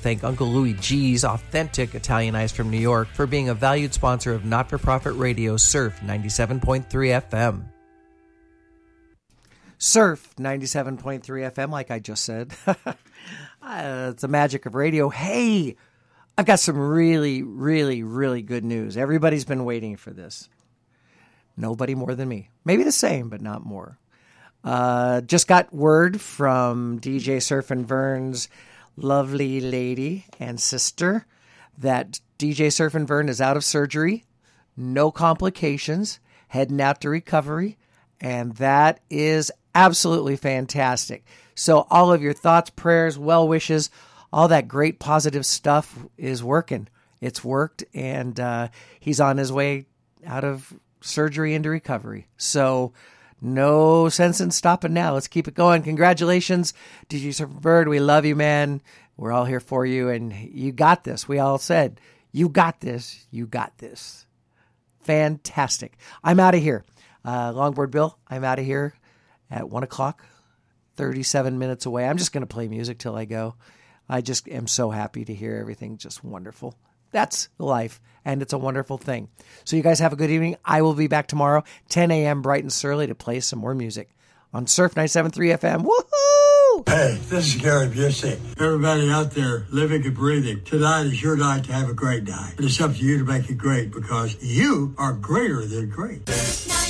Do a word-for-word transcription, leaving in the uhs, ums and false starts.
thank Uncle Louie G's Authentic Italian Ice from New York for being a valued sponsor of not-for-profit radio Surf ninety-seven point three F M. Surf ninety-seven point three F M, like I just said. uh, it's the magic of radio. Hey, I've got some really, really, really good news. Everybody's been waiting for this. Nobody more than me. Maybe the same, but not more. Uh, just got word from D J Surf and Vern's lovely lady and sister that D J Surf and Vern is out of surgery, no complications, heading out to recovery, and that is absolutely fantastic. So all of your thoughts, prayers, well wishes, all that great positive stuff is working. It's worked, and uh, he's on his way out of surgery into recovery. So no sense in stopping now. Let's keep it going. Congratulations, D J Surf and Vern. We love you, man. We're all here for you, and you got this. We all said, you got this. You got this. Fantastic. I'm out of here. Uh, Longboard Bill, I'm out of here at one o'clock, thirty-seven minutes away. I'm just going to play music till I go. I just am so happy to hear everything just wonderful. That's life, and it's a wonderful thing. So you guys have a good evening. I will be back tomorrow, ten a.m. bright and early, to play some more music on Surf ninety-seven point three F M. Woohoo! Hey, this is Gary Busey. Everybody out there living and breathing, tonight is your night to have a great night. But it's up to you to make it great, because you are greater than great.